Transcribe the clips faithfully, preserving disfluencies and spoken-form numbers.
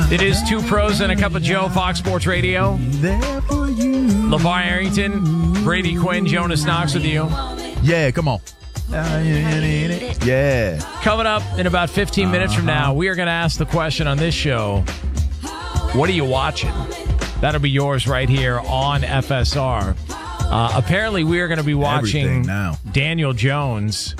It is Two Pros and a Cup of Joe, Fox Sports Radio. There for you. LeVar Arrington, Brady Quinn, Jonas Knox with you. Yeah, come on. Yeah. Coming up in about fifteen minutes from now, we are going to ask the question on this show, what are you watching? That'll be yours right here on F S R. Uh, apparently, we are going to be watching now. Daniel Jones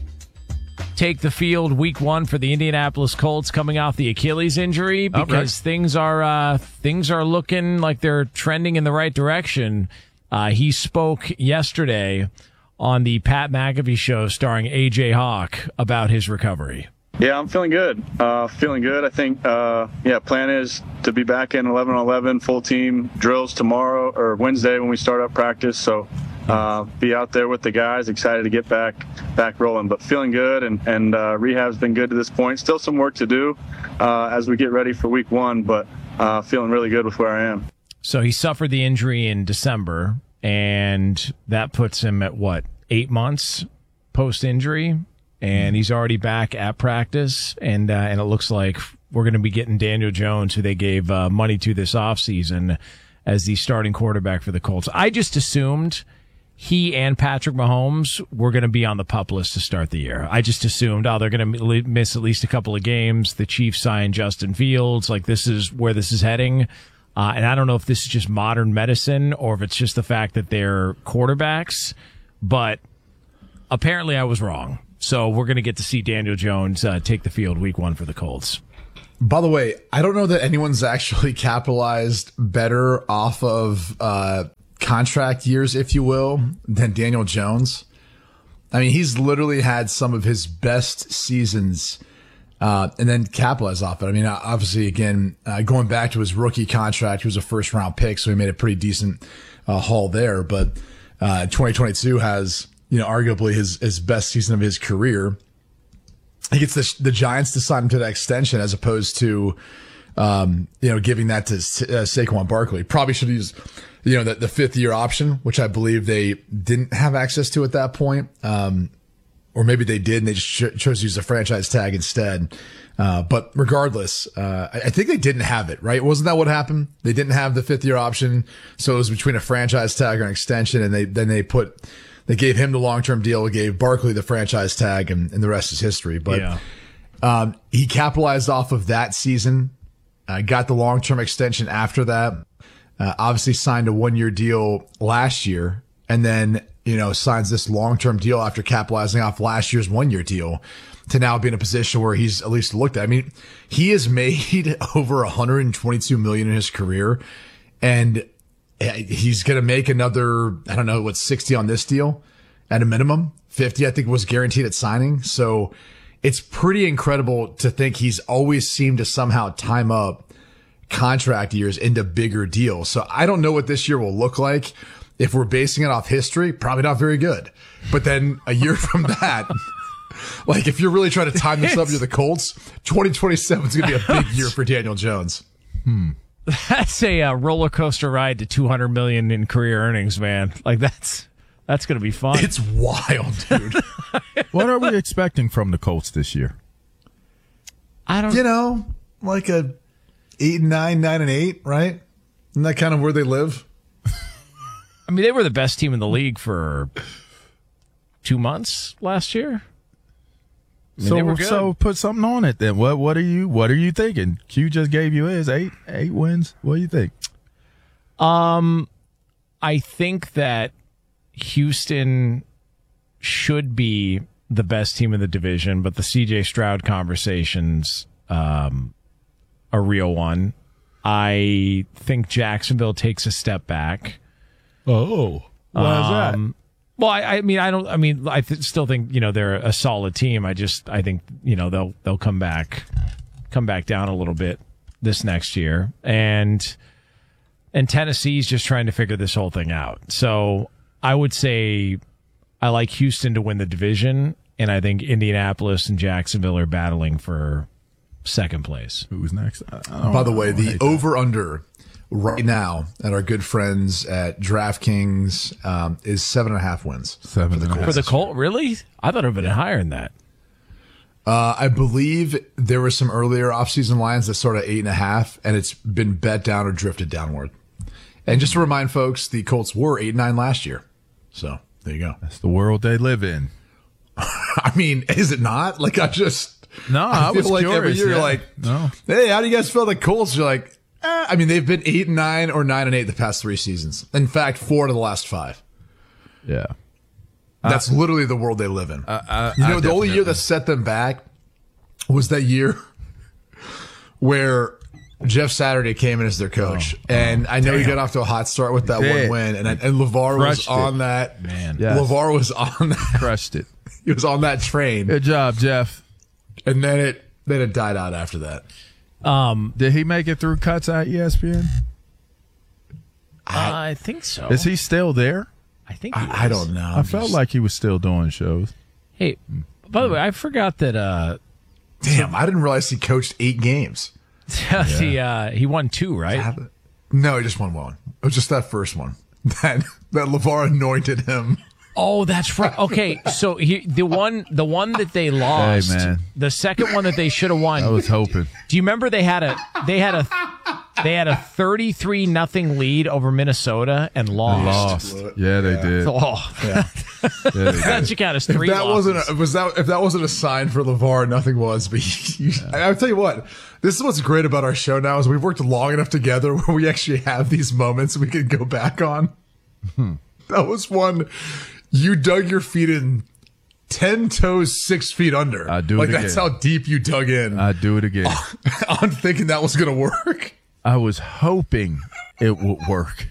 take the field week one for the Indianapolis Colts coming off the Achilles injury because Okay. things are uh, things are looking like they're trending in the right direction. Uh, he spoke yesterday on the Pat McAfee show starring A J Hawk about his recovery. Yeah, I'm feeling good. Uh, feeling good. I think, uh, yeah, plan is to be back in eleven on eleven, full team drills tomorrow or Wednesday when we start up practice. So uh, be out there with the guys, excited to get back back rolling, but feeling good. And, and uh, rehab's been good to this point. Still some work to do uh, as we get ready for week one, but uh, feeling really good with where I am. So he suffered the injury in December, and that puts him at, what, eight months post-injury? And he's already back at practice, and uh, and it looks like we're going to be getting Daniel Jones, who they gave uh, money to this offseason, as the starting quarterback for the Colts. I just assumed he and Patrick Mahomes were going to be on the PUP list to start the year. I just assumed, oh, they're going to miss at least a couple of games. The Chiefs signed Justin Fields. Like, this is where this is heading. Uh, and I don't know if this is just modern medicine or if it's just the fact that they're quarterbacks, but apparently I was wrong. So we're going to get to see Daniel Jones uh, take the field week one for the Colts. By the way, I don't know that anyone's actually capitalized better off of uh, contract years, if you will, than Daniel Jones. I mean, he's literally had some of his best seasons uh, and then capitalized off it. I mean, obviously, again, uh, going back to his rookie contract, he was a first round pick, so he made a pretty decent uh, haul there. But uh, twenty twenty-two has, you know, arguably his, his best season of his career. He gets the, the Giants to sign him to that extension as opposed to, um, you know, giving that to uh, Saquon Barkley. Probably should use, you know, the, the fifth year option, which I believe they didn't have access to at that point. Um, or maybe they did and they just ch- chose to use the franchise tag instead. Uh, but regardless, uh, I, I think they didn't have it, right? Wasn't that what happened? They didn't have the fifth year option. So it was between a franchise tag or an extension, and they, then they put, They gave him the long-term deal, gave Barkley the franchise tag, and, and the rest is history. But yeah. um, he capitalized off of that season, uh, got the long-term extension after that, uh, obviously signed a one-year deal last year, and then, you know, signs this long-term deal after capitalizing off last year's one-year deal to now be in a position where he's at least looked at. I mean, he has made over one hundred twenty-two million dollars in his career, and he's going to make another, I don't know, what, sixty on this deal at a minimum. fifty, I think, was guaranteed at signing. So it's pretty incredible to think he's always seemed to somehow time up contract years into bigger deals. So I don't know what this year will look like. If we're basing it off history, probably not very good. But then a year from that, like if you're really trying to time this up to the Colts, twenty twenty-seven is going to be a big year for Daniel Jones. Hmm. That's a uh, roller coaster ride to two hundred million dollars in career earnings, man. Like that's that's going to be fun. It's wild, dude. What are we expecting from the Colts this year? I don't. You know, like a eight and nine, nine and eight, right? Isn't that kind of where they live? I mean, they were the best team in the league for two months last year. I mean, they were So, good. so put something on it then. What what are you what are you thinking? Q just gave you his eight eight wins. What do you think? Um, I think that Houston should be the best team in the division, but the C J Stroud conversation's um, a real one. I think Jacksonville takes a step back. Oh, why is that? Um, Well, I, I mean, I don't. I mean, I th- still think you know they're a solid team. I just, I think you know they'll they'll come back, come back down a little bit this next year, and and Tennessee's just trying to figure this whole thing out. So I would say I like Houston to win the division, and I think Indianapolis and Jacksonville are battling for second place. Who's next? I don't By the know. way, I the hate that. over-under right now at our good friends at DraftKings um, is seven and a half wins. Seven and a half. For the Colt, really? I thought it would have been higher than that. Uh, I believe there were some earlier offseason lines that sort of eight and a half, and it's been bet down or drifted downward. And just to remind folks, the Colts were eight and nine last year. So there you go. That's the world they live in. I mean, is it not? Like, I just, No, I, I feel was like curious. every year yeah. you're like, no. hey, how do you guys feel the Colts? You're like, eh. I mean, they've been eight and nine or nine and eight the past three seasons. In fact, four to the last five. Yeah. That's uh, literally the world they live in. I, I, you know, I the only year that set them back was that year where Jeff Saturday came in as their coach. Oh, and I know damn. he got off to a hot start with that one win. And, and LeVar Crushed was on it. that. Man, yes. LeVar was on that. Crushed it. He was on that train. Good job, Jeff. And then it then it died out after that. Um, Did he make it through cuts at E S P N? I, I think so. Is he still there? I think he I, I don't know. I felt like he was still doing shows. Hey, by the way, I forgot that. Uh, Damn, so, I didn't realize he coached eight games. the yeah. uh, he won two, right? No, he just won one. It was just that first one that that LeVar anointed him. Oh, that's right. Okay, so he, the one, the one that they lost, hey, man. the second one that they should have won. I was hoping. Do you remember they had a they had a they had a thirty-three nothing lead over Minnesota and lost? They lost. Yeah, they yeah. did. Oh, yeah. yeah, they that you count as three. If that losses. wasn't a, was that if that wasn't a sign for LeVar, nothing was. But you, yeah. I'll tell you what. This is what's great about our show now is we've worked long enough together where we actually have these moments we can go back on. Hmm. That was one. You dug your feet in ten toes, six feet under. I do like it that's again. how deep you dug in. I do it again. I'm thinking that was gonna work. I was hoping it would work.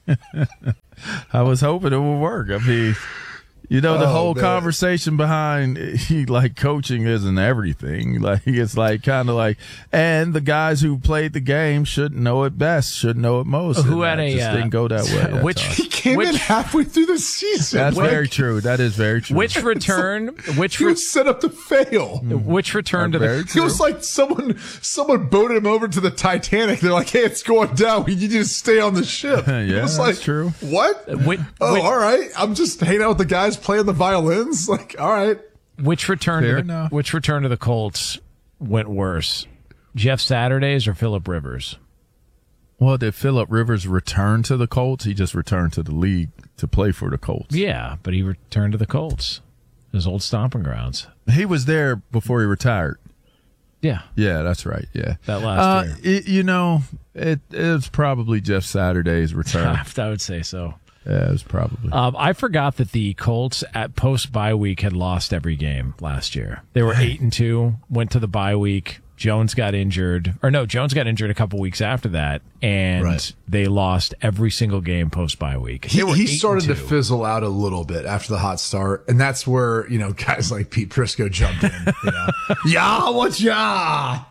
I was hoping it would work. I mean, you know, the oh, whole man. conversation behind he, like coaching isn't everything. Like it's like kind of like, and the guys who played the game should know it best, should know it most. Who had a just uh, didn't go that way. Which he came which, in halfway through the season. That's like, very true. That is very true. Which return? Which he re- was set up to fail. Which return That's to very the? true. It was like someone someone boated him over to the Titanic. They're like, "Hey, it's going down. We need you to stay on the ship." yeah, it was that's like, true. What? Which, oh, which, all right. I'm just hanging out with the guys playing the violins. Like, all right. Which return Fair to the, enough. which return to the Colts went worse? Jeff Saturdays or Phillip Rivers? Well, did Phillip Rivers return to the Colts? He just returned to the league to play for the Colts. Yeah, but he returned to the Colts, his old stomping grounds. He was there before he retired. Yeah, Yeah, that's right. Yeah, that last uh, year. It, you know, it it's probably Jeff Saturday's return. I would say so. Yeah, it was probably. Um, I forgot that the Colts at post bye week had lost every game last year. They were eight and two, went to the bye week. Jones got injured, or no, Jones got injured a couple weeks after that, and Right. they lost every single game post bye week. He, They were he eight started and to two. fizzle out a little bit after the hot start, and that's where you know guys like Pete Prisco jumped in. You know, yeah, what's yeah?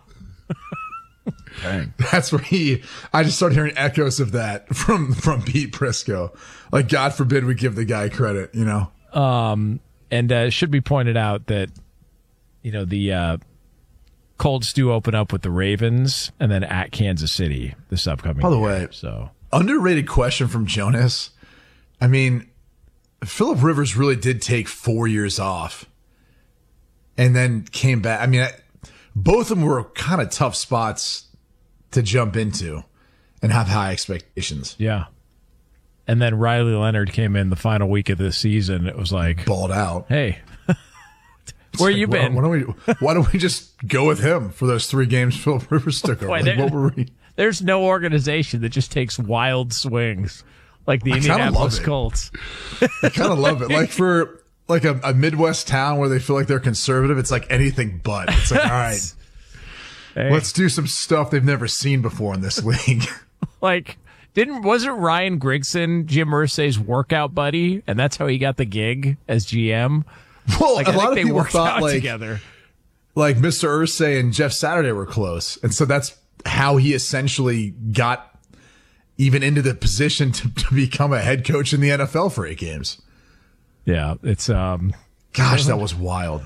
Dang. That's where he. I just started hearing echoes of that from from Pete Prisco. Like, God forbid we give the guy credit. You know. Um, and uh, it should be pointed out that, you know, the uh, Colts do open up with the Ravens and then at Kansas City this upcoming By the year. way, So underrated question from Jonas. I mean, Phillip Rivers really did take four years off and then came back. I mean, I, both of them were kind of tough spots to jump into and have high expectations. yeah. And then Riley Leonard came in the final week of the season. It was like, Balled out. hey, where Like, you why- been? Why don't we? Why don't we just go with him for those three games Phillip Rivers took over? Boy, Like, there- what were we? There's no organization that just takes wild swings like the I kinda Indianapolis love it. Colts. I kind of love it. Like for like a, a Midwest town where they feel like they're conservative, it's like anything but. It's like, all right, Hey, let's do some stuff they've never seen before in this league. like, didn't wasn't Ryan Grigson Jim Irsay's workout buddy, and that's how he got the gig as G M? Well, Like, a I lot think of they people worked thought out like together. like Mister Irsay and Jeff Saturday were close, and so that's how he essentially got even into the position to, to become a head coach in the N F L for eight games. Yeah, it's um. Gosh, that was wild.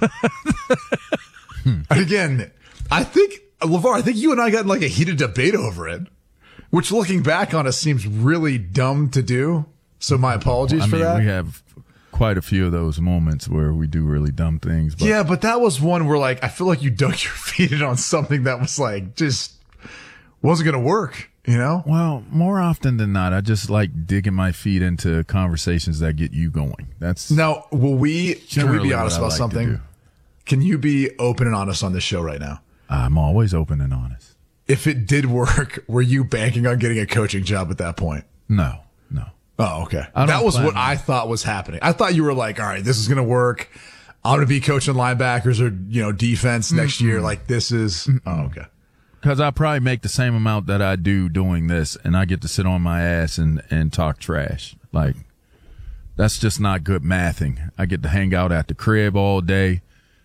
And again, I think LeVar, I think you and I got in like a heated debate over it, which looking back on it seems really dumb to do. So my apologies I for mean, that. we have quite a few of those moments where we do really dumb things. But. Yeah, but that was one where, like, I feel like you dug your feet in on something that was, like, just wasn't going to work, you know? Well, more often than not, I just like digging my feet into conversations that get you going. That's Now, will we, can we be honest what I about like something? Can you be open and honest on this show right now? I'm always open and honest. If it did work, were you banking on getting a coaching job at that point? No, no. Oh, okay. I don't That was plan what on I thought was happening. I thought you were like, all right, this is going to work. I'm going to be coaching linebackers or, you know, defense next year. Like, this is, oh, okay. Because I probably make the same amount that I do doing this, and I get to sit on my ass and, and talk trash. Like, that's just not good mathing. I get to hang out at the crib all day.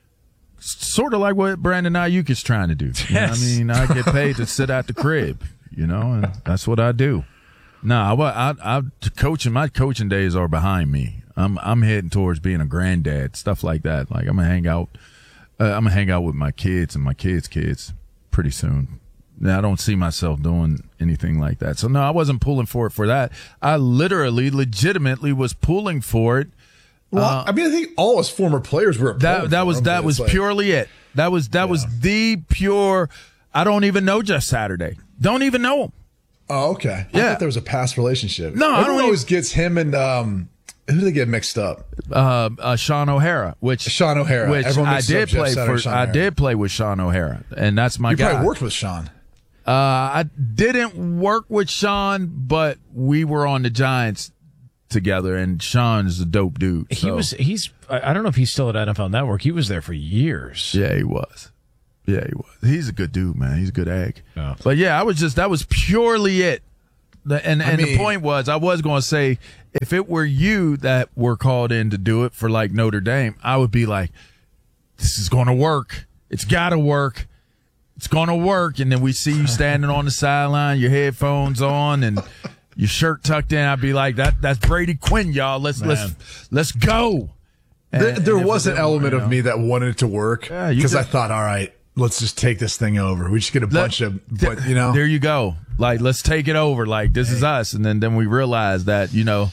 Sort of like what Brandon Ayuk is trying to do. You know what I mean, I get paid to sit at the crib, you know, and that's what I do. No, I, I, I, coaching, my coaching days are behind me. I'm, I'm heading towards being a granddad, stuff like that. Like, I'm gonna hang out, uh, I'm gonna hang out with my kids and my kids' kids pretty soon. Now, I don't see myself doing anything like that. So no, I wasn't pulling for it for that. I literally, legitimately was pulling for it. Well, Uh, I mean, I think all his former players were that. That was him, that but was it's like- purely it. That was that Yeah. was the pure. I don't even know Just Saturday. Don't even know him. Oh, okay. I Yeah. thought there was a past relationship. No, I Everyone don't always gets him and um, who do they get mixed up? Uh, uh, Sean O'Hara, which Sean O'Hara. which Everyone I mixes up did Jeff play Saturday for. and Sean I O'Hara. did play with Sean O'Hara, and that's my You guy. probably worked with Sean. Uh, I didn't work with Sean, but we were on the Giants together, and Sean is a dope dude. He so- was. He's. I I don't know if he's still at N F L Network. He was there for years. Yeah, he was. Yeah, he was. He's a good dude, man. He's a good egg. Oh. But yeah, I was just that was purely it. The, and and mean- the point was, I was going to say, if it were you that were called in to do it for like Notre Dame, I would be like, this is going to work. It's got to work. It's going to work. And then we see you standing on the sideline, your headphones on, and your shirt tucked in. I'd be like, that that's Brady Quinn, y'all. Let's Man. let's let's go. And- There, there and if was it an didn't element work, of me that wanted it to work Yeah, you because I just- thought, all right, let's just take this thing over. We just get a bunch of, but you know, there you go. Like, let's take it over. Like, this is us. And then, then we realize that, you know,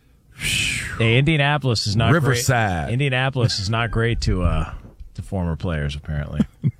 Hey, Indianapolis is not Riverside. Great. Indianapolis is not great to uh to former players. Apparently,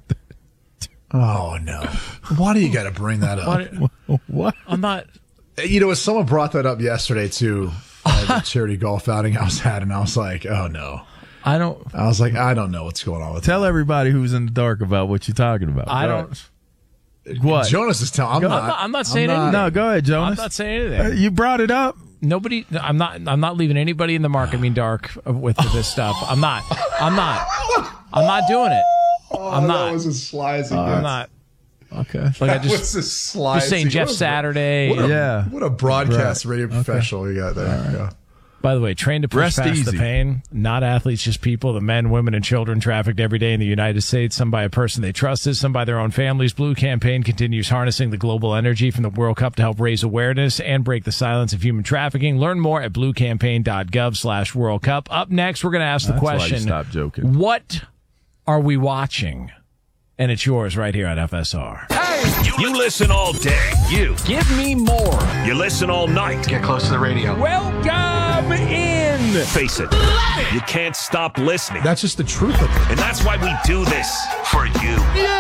oh no, why do you got to bring that up? What- what? I'm not. You know, someone brought that up yesterday too. Uh, the charity golf outing I was at, and I was like, oh no. I don't. I was like, I don't know what's going on with Tell everybody who's in the dark about what you're talking about. I Go don't. ahead. that. What? Jonas is telling. I'm, I'm not, not- I'm not saying anything. No, go ahead, I'm Jonas. not saying Uh, anything. you brought it up. Nobody. I'm not. I'm not leaving anybody in the marketing dark with this stuff. I'm not. I'm not. I'm not doing it. I'm not. That was as sly as it I'm gets. not. Okay. Like I That was just. as sly Just as saying he Jeff was. Saturday. What a, Yeah. what a broadcast Right. radio professional you got there. Yeah. By the way, trained to push Rest past the easy. pain. Not athletes, just people. The men, women, and children trafficked every day in the United States. Some by a person they trusted, some by their own families. Blue Campaign continues harnessing the global energy from the World Cup to help raise awareness and break the silence of human trafficking. Learn more at bluecampaign.gov slash World Cup. Up next, we're going to ask the That's why you question, stopped joking. what are we watching? And it's yours right here on F S R. You listen all day. You. Give me more. You listen all night. Get close to the radio. Welcome in. Face it. You can't stop listening. That's just the truth of it. And that's why we do this. For you.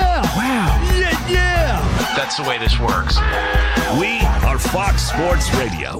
Yeah, yeah. That's the way this works. We are Fox Sports Radio.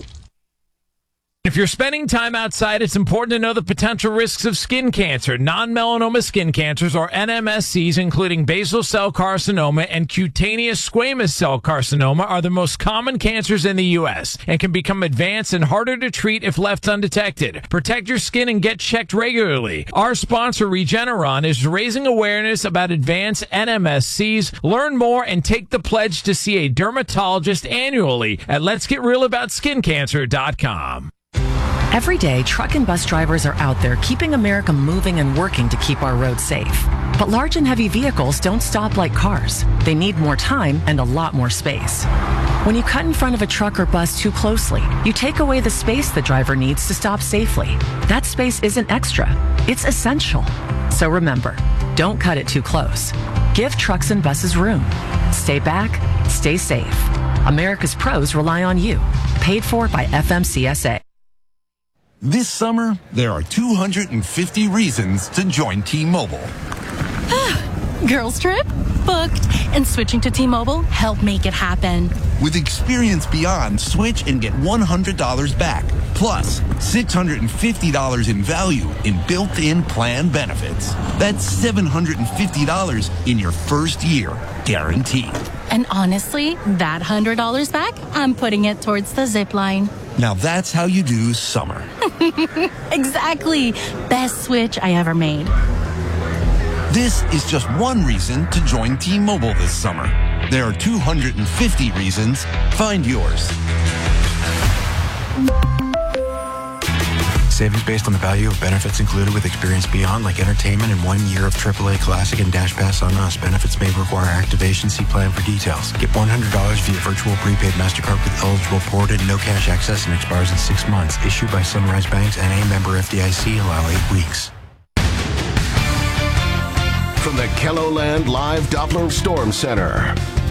If you're spending time outside, it's important to know the potential risks of skin cancer. Non-melanoma skin cancers, or N M S Cs, including basal cell carcinoma and cutaneous squamous cell carcinoma, are the most common cancers in the U S and can become advanced and harder to treat if left undetected. Protect your skin and get checked regularly. Our sponsor, Regeneron, is raising awareness about advanced N M S Cs. Learn more and take the pledge to see a dermatologist annually at lets get real about skin cancer dot com. Every day, truck and bus drivers are out there keeping America moving and working to keep our roads safe. But large and heavy vehicles don't stop like cars. They need more time and a lot more space. When you cut in front of a truck or bus too closely, you take away the space the driver needs to stop safely. That space isn't extra, it's essential. So remember, don't cut it too close. Give trucks and buses room. Stay back, stay safe. America's pros rely on you. Paid for by F M C S A. This summer, there are two hundred fifty reasons to join T-Mobile. Girls trip? Booked. And switching to T-Mobile helped make it happen. With Experience Beyond, switch and get one hundred dollars back. Plus, six hundred fifty dollars in value in built-in plan benefits. That's seven hundred fifty dollars in your first year, guaranteed. And honestly, that one hundred dollars back, I'm putting it towards the zip line. Now that's how you do summer. Exactly. Best switch I ever made. This is just one reason to join T-Mobile this summer. There are two hundred fifty reasons. Find yours. Savings based on the value of benefits included with Experience Beyond, like entertainment and one year of triple A Classic and Dash Pass on Us. Benefits may require activation. See plan for details. Get one hundred dollars via virtual prepaid MasterCard with eligible ported, no cash access, and expires in six months. Issued by Sunrise Banks and a member F D I C. Allow eight weeks. From the Kelloland Live Doppler Storm Center.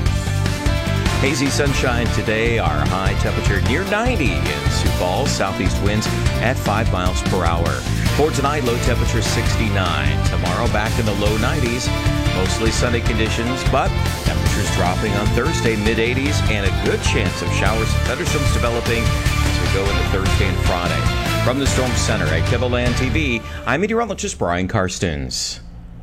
Hazy sunshine today, our high temperature near ninety in Sioux Falls. Southeast winds at five miles per hour. For tonight, low temperature sixty-nine. Tomorrow, back in the low nineties. Mostly sunny conditions, but temperatures dropping on Thursday, mid eighties, and a good chance of showers and thunderstorms developing as we go into Thursday and Friday. From the Storm Center at KEVOLAND T V, I'm meteorologist Brian Karstens.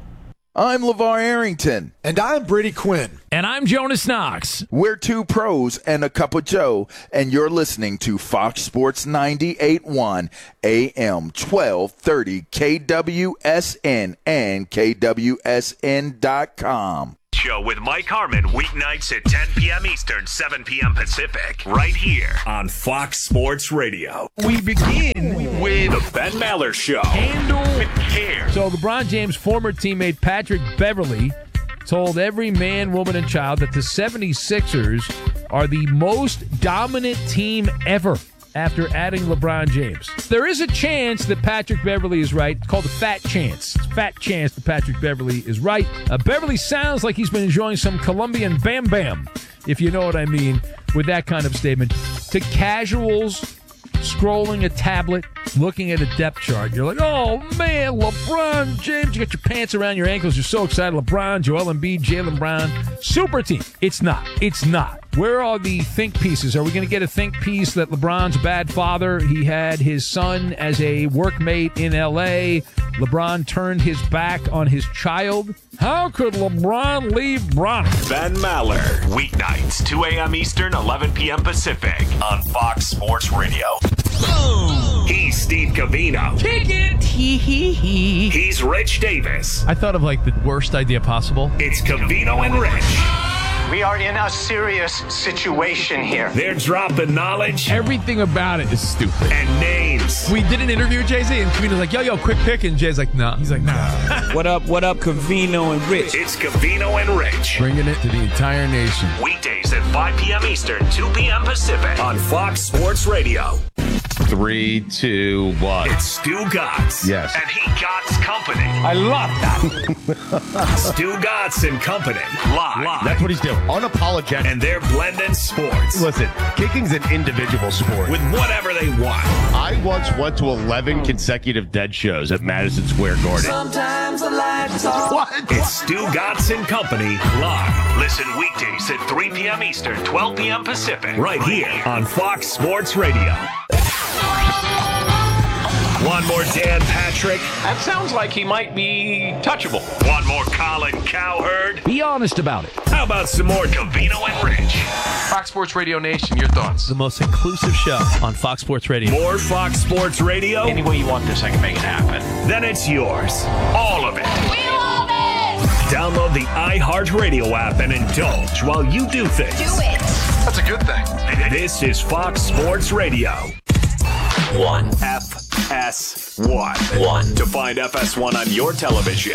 I'm LeVar Arrington. And I'm Brady Quinn. And I'm Jonas Knox. We're two pros and a cup of Joe, and you're listening to Fox Sports ninety-eight point one A M twelve thirty K W S N and K W S N dot com. Show with Mike Harmon, weeknights at ten p.m. Eastern, seven p.m. Pacific, right here on Fox Sports Radio. We begin with The Ben Maller Show. Handle with care. So LeBron James' former teammate Patrick Beverley told every man, woman, and child that the seventy-sixers are the most dominant team ever after adding LeBron James. There is a chance that Patrick Beverley is right. It's called a fat chance. It's a fat chance that Patrick Beverley is right. Uh, Beverley sounds like he's been enjoying some Colombian Bam Bam, if you know what I mean, with that kind of statement. To casuals scrolling a tablet, looking at a depth chart, you're like, oh, man, LeBron James. You got your pants around your ankles. You're so excited. LeBron, Joel Embiid, Jaylen Brown. Super team. It's not. It's not. Where are the think pieces? Are we going to get a think piece that LeBron's a bad father? He had his son as a workmate in L A. LeBron turned his back on his child. How could LeBron leave Bron? Ben Maller, weeknights, two a.m. Eastern, eleven p.m. Pacific on Fox Sports Radio. Boom! He's Steve Covino. Kick it! Hee hee hee. He's Rich Davis. I thought of like the worst idea possible. It's Covino and Rich. We are in a serious situation here. They're dropping knowledge. Everything about it is stupid. And names. We did an interview with Jay-Z, and Covino's like, yo, yo, quick pick. And Jay's like, nah. He's like, nah. What up, what up, Covino and Rich? It's Covino and Rich. Bringing it to the entire nation. Weekdays at five p.m. Eastern, two p.m. Pacific on Fox Sports Radio. Three, two, one. It's Stu Gatz. Yes. And he Gatz Company. I love that. Stu Gatz and Company. Live. Live. That's what he's doing. Unapologetic. And they're blending sports. Listen, kicking's an individual sport. With whatever they want. I once went to eleven consecutive dead shows at Madison Square Garden. Sometimes I like to talk. What? It's Stu Gatz and Company. Live. Listen weekdays at three p.m. Eastern, twelve p.m. Pacific. Right here on Fox Sports Radio. One more Dan Patrick. That sounds like he might be touchable. One more Colin Cowherd. Be honest about it. How about some more Covino and Rich? Fox Sports Radio Nation, your thoughts? The most inclusive show on Fox Sports Radio. More Fox Sports Radio? Any way you want this, I can make it happen. Then it's yours. All of it. We love it! Download the iHeartRadio app and indulge while you do things. Do it! That's a good thing. This is Fox Sports Radio. One. F S one. One. To find F S one on your television,